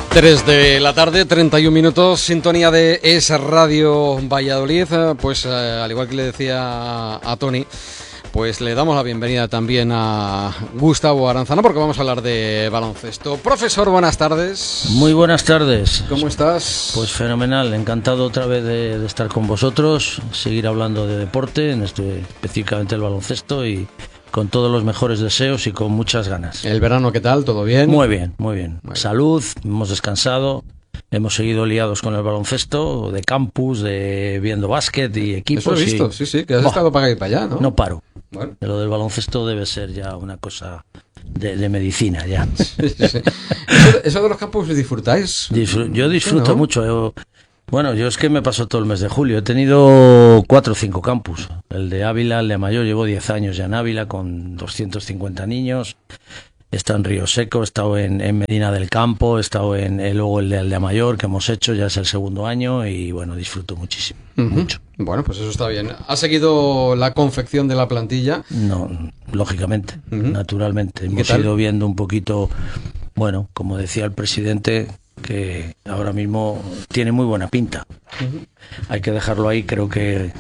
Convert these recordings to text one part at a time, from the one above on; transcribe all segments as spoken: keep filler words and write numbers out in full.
tres de la tarde, treinta y un minutos, sintonía de Es Radio Valladolid. Pues eh, al igual que le decía a Tony, pues le damos la bienvenida también a Gustavo Aranzana, porque vamos a hablar de baloncesto. Profesor, buenas tardes. Muy buenas tardes. ¿Cómo estás? Pues fenomenal, encantado otra vez de, de estar con vosotros, seguir hablando de deporte, en este, específicamente el baloncesto, y con todos los mejores deseos y con muchas ganas. ¿El verano qué tal? ¿Todo bien? Muy bien, muy bien. Muy bien. Salud, hemos descansado, hemos seguido liados con el baloncesto, de campus, de viendo básquet y equipos. Eso he visto, y... sí, sí, que has Buah, estado para acá y para allá, ¿no? No paro. Bueno. Lo del baloncesto debe ser ya una cosa de, de medicina ya. Sí, sí, sí. Eso, eso de los campus, ¿disfrutáis? Disfr- yo disfruto Sí, ¿no? mucho. Yo, bueno, yo es que me paso todo el mes de julio. He tenido cuatro o cinco campus. El de Ávila, el de Amayor, llevo diez años ya en Ávila con doscientos cincuenta niños. He estado en Río Seco, he estado en, en Medina del Campo, he estado en eh, luego el de, el de Amayor, que hemos hecho, ya es el segundo año, y bueno, disfruto muchísimo. Uh-huh. Mucho. Bueno, pues eso está bien. ¿Ha seguido la confección de la plantilla? No, lógicamente, Uh-huh. naturalmente. ¿Y qué Hemos tal? ido viendo un poquito, bueno, como decía el presidente, que ahora mismo tiene muy buena pinta. Uh-huh. Hay que dejarlo ahí, creo que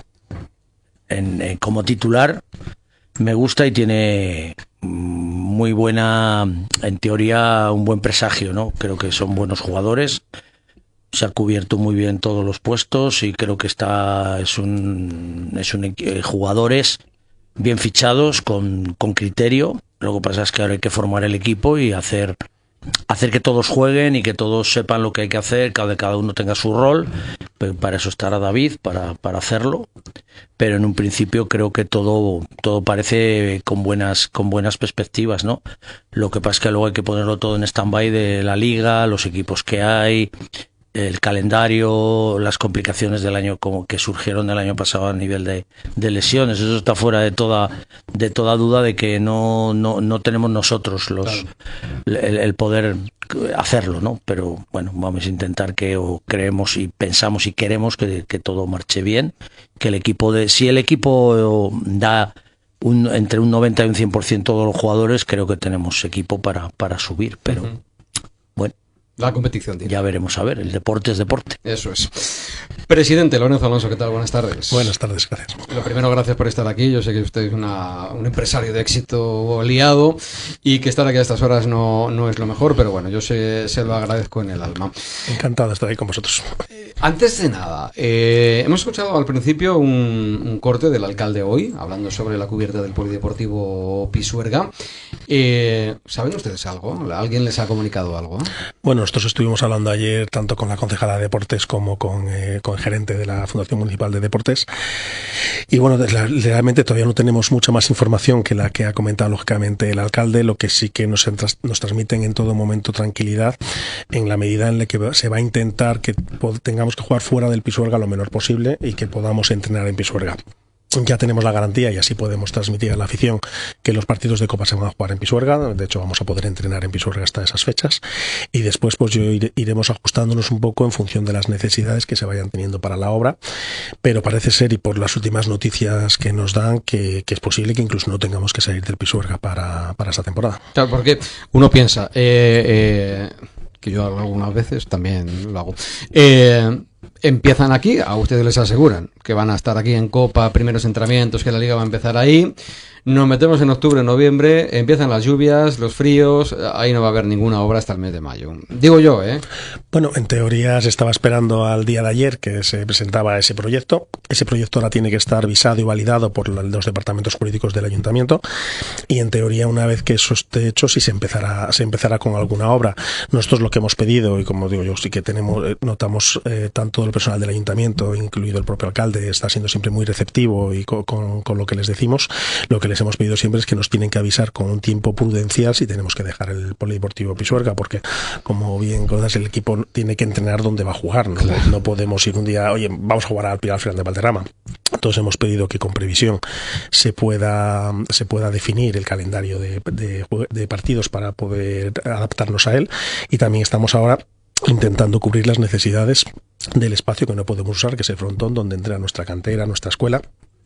en, eh, como titular me gusta y tiene mm, muy buena, en teoría, un buen presagio, ¿no? Creo que son buenos jugadores. Se ha cubierto muy bien todos los puestos y creo que está es un es un eh, jugadores bien fichados con, con criterio. Lo que pasa es que ahora hay que formar el equipo y hacer hacer que todos jueguen y que todos sepan lo que hay que hacer, cada cada uno tenga su rol. Pero para eso estará David, para para hacerlo. Pero en un principio creo que todo todo parece con buenas con buenas perspectivas, ¿no? Lo que pasa es que luego hay que ponerlo todo en stand-by de la liga, los equipos que hay, el calendario, las complicaciones del año como que surgieron del año pasado a nivel de, de lesiones. Eso está fuera de toda de toda duda de que no no, no tenemos nosotros los Claro. el, el poder hacerlo, ¿no? Pero bueno, vamos a intentar que o creemos y pensamos y queremos que, que todo marche bien, que el equipo de si el equipo da un, entre un noventa y un cien por ciento de los jugadores, creo que tenemos equipo para para subir, pero Uh-huh. bueno, La competición, tío. ya veremos a ver, el deporte es deporte. Eso es. Presidente Lorenzo Alonso, ¿qué tal? Buenas tardes. Buenas tardes, gracias. Lo primero, gracias por estar aquí. Yo sé que usted es una, un empresario de éxito liado y que estar aquí a estas horas no, no es lo mejor, pero bueno, yo se, se lo agradezco en el alma. Encantado de estar ahí con vosotros. Eh, antes de nada, eh, hemos escuchado al principio un, un corte del alcalde hoy, hablando sobre la cubierta del Polideportivo Pisuerga. Eh, ¿Saben ustedes algo? ¿Alguien les ha comunicado algo? Bueno, nosotros estuvimos hablando ayer tanto con la concejala de Deportes como con, eh, con el gerente de la Fundación Municipal de Deportes. Y bueno, realmente todavía no tenemos mucha más información que la que ha comentado lógicamente el alcalde. Lo que sí que nos, nos transmiten en todo momento tranquilidad en la medida en la que se va a intentar que tengamos que jugar fuera del Pisuerga lo menor posible y que podamos entrenar en Pisuerga. Ya tenemos la garantía y así podemos transmitir a la afición que los partidos de Copa se van a jugar en Pisuerga. De hecho, vamos a poder entrenar en Pisuerga hasta esas fechas. Y después, pues yo ire, iremos ajustándonos un poco en función de las necesidades que se vayan teniendo para la obra. Pero parece ser, y por las últimas noticias que nos dan, que, que es posible que incluso no tengamos que salir del Pisuerga para, para esta temporada. Claro, porque uno piensa, eh, eh, que yo algunas veces también lo hago, eh, empiezan aquí, a ustedes les aseguran que van a estar aquí en Copa, primeros entrenamientos, que la liga va a empezar ahí, nos metemos en octubre, noviembre, empiezan las lluvias, los fríos, ahí no va a haber ninguna obra hasta el mes de mayo. Digo yo, ¿eh? Bueno, en teoría se estaba esperando al día de ayer que se presentaba ese proyecto. Ese proyecto ahora tiene que estar visado y validado por los departamentos jurídicos del ayuntamiento y en teoría una vez que eso esté hecho sí se empezará, se empezará con alguna obra. Nosotros lo que hemos pedido, y como digo yo, sí que tenemos, notamos eh, tanto el personal del ayuntamiento, incluido el propio alcalde, está siendo siempre muy receptivo y con, con, con lo que les decimos. Lo que les hemos pedido siempre es que nos tienen que avisar con un tiempo prudencial si tenemos que dejar el Polideportivo Pisuerga, porque como bien conoces, el equipo tiene que entrenar donde va a jugar, ¿no? Claro. No podemos ir un día, oye, vamos a jugar al Pilar Final de Valderrama. Entonces hemos pedido que con previsión se pueda se pueda definir el calendario de, de, de partidos para poder adaptarnos a él, y también estamos ahora intentando cubrir las necesidades del espacio que no podemos usar, que es el frontón donde entra nuestra cantera, nuestra escuela.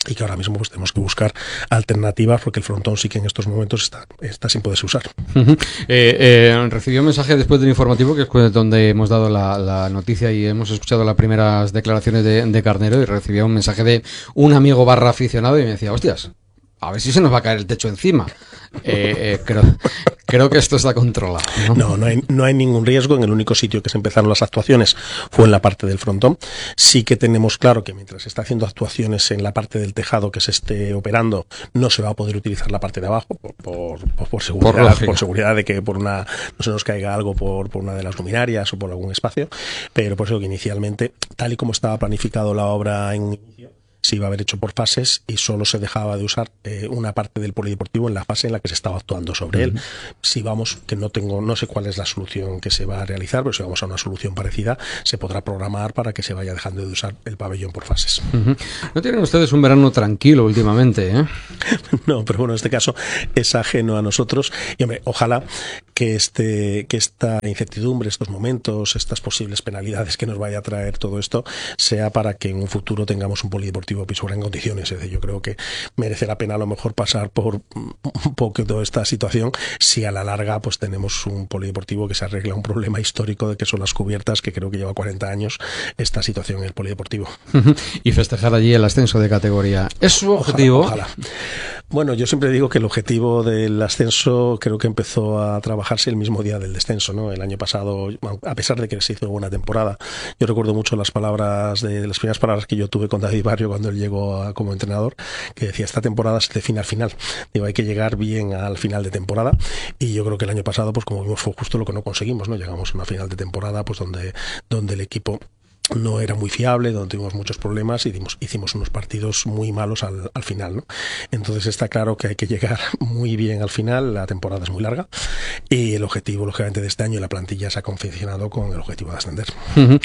y que ahora mismo pues tenemos que buscar alternativas porque el frontón sí que en estos momentos está, está sin poderse usar. Uh-huh. eh, eh, recibí un mensaje después del informativo, que es donde hemos dado la, la noticia y hemos escuchado las primeras declaraciones de, de Carnero, y recibí un mensaje de un amigo barra aficionado y me decía, hostias, a ver si se nos va a caer el techo encima. Eh, eh, creo, creo que esto está controlado, ¿no? No, no hay, no hay ningún riesgo. En el único sitio que se empezaron las actuaciones fue en la parte del frontón. Sí que tenemos claro que mientras se está haciendo actuaciones en la parte del tejado que se esté operando, no se va a poder utilizar la parte de abajo por, por, por, por seguridad, por, por seguridad de que por una no se nos caiga algo por, por una de las luminarias o por algún espacio. Pero por eso que inicialmente, tal y como estaba planificado la obra en un inicio, se iba a haber hecho por fases y solo se dejaba de usar eh, una parte del polideportivo en la fase en la que se estaba actuando sobre uh-huh. él. Si vamos, que no tengo, no sé cuál es la solución que se va a realizar, pero si vamos a una solución parecida, se podrá programar para que se vaya dejando de usar el pabellón por fases. Uh-huh. ¿No tienen ustedes un verano tranquilo últimamente, eh? No, pero bueno, en este caso es ajeno a nosotros. Y hombre, ojalá que este, que esta incertidumbre, estos momentos, estas posibles penalidades que nos vaya a traer todo esto, sea para que en un futuro tengamos un polideportivo Pisuerga en condiciones. Es decir, yo creo que merece la pena a lo mejor pasar por un poco toda esta situación si a la larga pues tenemos un polideportivo que se arregla un problema histórico de que son las cubiertas, que creo que lleva cuarenta años esta situación en el polideportivo. Y festejar allí el ascenso de categoría. ¿Es su objetivo? Ojalá, ojalá. Bueno, yo siempre digo que el objetivo del ascenso creo que empezó a trabajarse el mismo día del descenso, ¿no? El año pasado, a pesar de que se hizo buena temporada, yo recuerdo mucho las palabras de, de las primeras palabras que yo tuve con David Barrio cuando él llegó a, como entrenador, que decía, esta temporada se define al final. Digo, hay que llegar bien al final de temporada, y yo creo que el año pasado, pues como vimos, fue justo lo que no conseguimos, ¿no? Llegamos a una final de temporada pues donde, donde el equipo no era muy fiable, donde tuvimos muchos problemas y dimos, hicimos unos partidos muy malos al, al final, ¿no? Entonces está claro que hay que llegar muy bien al final, la temporada es muy larga y el objetivo, lógicamente, de este año, la plantilla se ha confeccionado con el objetivo de ascender. Uh-huh.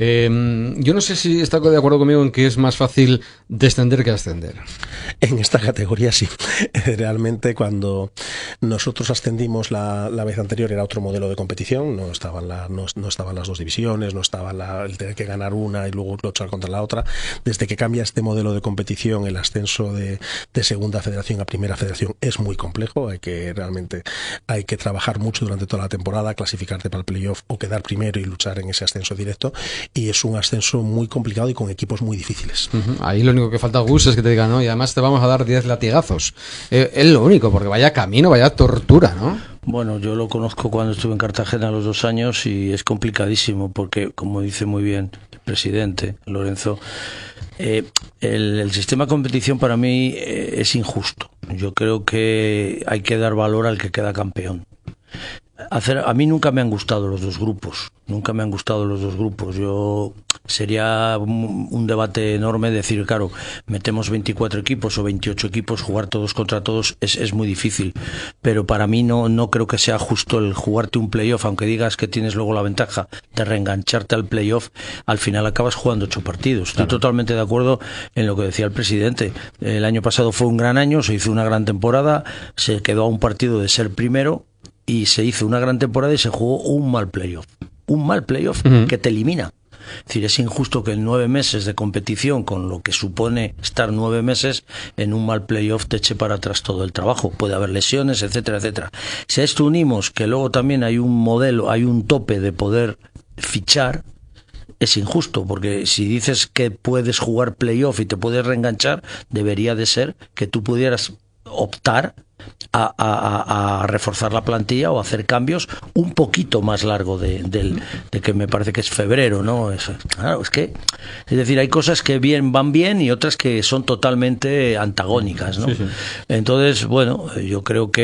Eh, yo no sé si está de acuerdo conmigo en que es más fácil descender que ascender. En esta categoría sí. Realmente cuando nosotros ascendimos la, la vez anterior era otro modelo de competición, no estaban, la, no, no estaban las dos divisiones, no estaba la, el tener que ganar una y luego luchar contra la otra. Desde que cambia este modelo de competición, el ascenso de, de segunda federación a primera federación es muy complejo. Hay que realmente hay que trabajar mucho durante toda la temporada, clasificarte para el playoff o quedar primero y luchar en ese ascenso directo, y es un ascenso muy complicado y con equipos muy difíciles. Uh-huh. Ahí lo único que falta, Gus, es que te digan, ¿no? Y además te vamos a dar diez latigazos. Eh, es lo único, porque vaya camino, vaya tortura, ¿no? Bueno, yo lo conozco cuando estuve en Cartagena los dos años y es complicadísimo porque, como dice muy bien el presidente Lorenzo, eh, el, el sistema de competición para mí eh, es injusto. Yo creo que hay que dar valor al que queda campeón. Hacer, a mí nunca me han gustado los dos grupos, nunca me han gustado los dos grupos. Yo sería un, un debate enorme decir, claro, metemos veinticuatro equipos o veintiocho equipos, jugar todos contra todos es, es muy difícil, pero para mí no, no creo que sea justo el jugarte un playoff, aunque digas que tienes luego la ventaja de reengancharte al playoff, al final acabas jugando ocho partidos. Estoy claro. totalmente de acuerdo en lo que decía el presidente. El año pasado fue un gran año, se hizo una gran temporada, se quedó a un partido de ser primero, y se hizo una gran temporada y se jugó un mal playoff. Un mal playoff uh-huh. que te elimina. Es decir, es injusto que en nueve meses de competición, con lo que supone estar nueve meses, en un mal playoff te eche para atrás todo el trabajo. Puede haber lesiones, etcétera, etcétera. Si a esto unimos que luego también hay un modelo, hay un tope de poder fichar, es injusto, porque si dices que puedes jugar playoff y te puedes reenganchar, debería de ser que tú pudieras optar A, a, a reforzar la plantilla o hacer cambios un poquito más largo de, de, de que me parece que es febrero, ¿no? Es, claro, es que, es decir, hay cosas que bien van bien y otras que son totalmente antagónicas, ¿no? Sí, sí. Entonces, bueno, yo creo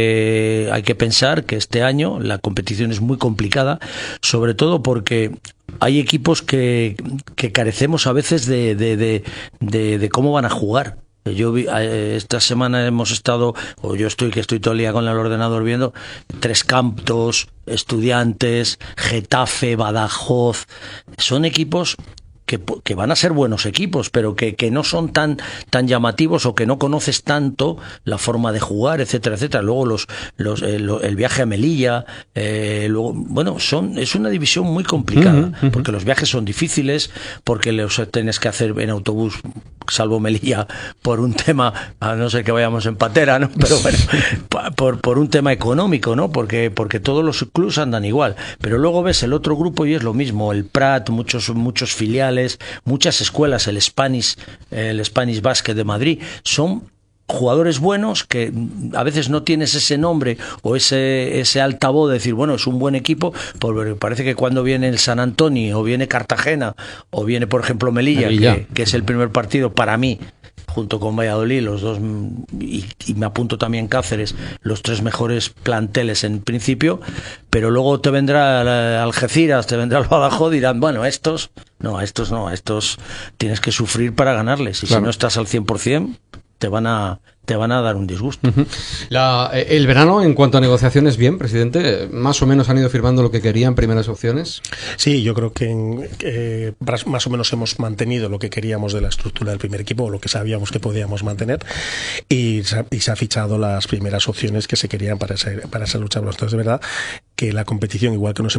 que hay que pensar que este año la competición es muy complicada, sobre todo porque hay equipos que, que carecemos a veces de, de, de, de, de cómo van a jugar. Yo vi, esta semana hemos estado, o yo estoy que estoy todo el día con el ordenador viendo Tres Cantos, Estudiantes, Getafe, Badajoz. Son equipos que, que van a ser buenos equipos, pero que, que no son tan, tan llamativos o que no conoces tanto la forma de jugar, etcétera, etcétera. Luego los, los, eh, lo, el viaje a Melilla, eh, luego, bueno, son, es una división muy complicada, uh-huh, uh-huh. porque los viajes son difíciles, porque los tienes que hacer en autobús, salvo Melilla, por un tema, a no ser que vayamos en patera, ¿no? Pero bueno, por, por un tema económico, ¿no? Porque, porque todos los clubs andan igual. Pero luego ves el otro grupo y es lo mismo, el Prat, muchos, muchos filiales, muchas escuelas, el Spanish, el Spanish Basket de Madrid, son jugadores buenos que a veces no tienes ese nombre o ese ese altavoz de decir, bueno, es un buen equipo, porque parece que cuando viene el San Antonio o viene Cartagena o viene, por ejemplo, Melilla, Melilla. Que, que es el primer partido para mí, junto con Valladolid, los dos, y, y me apunto también Cáceres, los tres mejores planteles en principio, pero luego te vendrá Algeciras, te vendrá el Badajoz, dirán, bueno, estos, no, a estos no, a estos tienes que sufrir para ganarles, y claro. si no estás al cien por ciento, te van a te van a dar un disgusto. Uh-huh. La, el verano, en cuanto a negociaciones, bien, presidente, más o menos han ido firmando lo que querían, primeras opciones. Sí, yo creo que en, eh, más o menos hemos mantenido lo que queríamos de la estructura del primer equipo, o lo que sabíamos que podíamos mantener, y, y se ha fichado las primeras opciones que se querían para esa, para esa lucha. Entonces, de verdad, que la competición, igual que nos